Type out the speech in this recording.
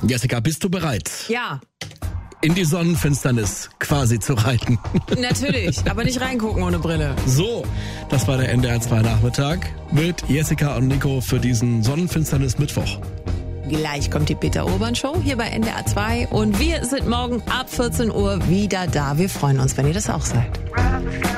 Jessica, bist du bereit? Ja, In die Sonnenfinsternis quasi zu reiten. natürlich, aber nicht reingucken ohne Brille. So, das war der NDR 2 Nachmittag mit Jessica und Nico für diesen Sonnenfinsternis-Mittwoch. Gleich kommt die Peter Urban Show hier bei NDR 2 und wir sind morgen ab 14 Uhr wieder da. Wir freuen uns, wenn ihr das auch seid.